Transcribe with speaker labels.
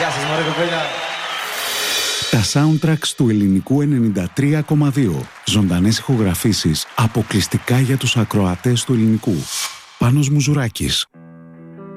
Speaker 1: Γεια σας μωρέ κοπέλια.
Speaker 2: Τα soundtracks του ελληνικού 93,2. Ζωντανές ηχογραφήσεις αποκλειστικά για τους ακροατές του ελληνικού. Πάνος Μουζουράκης.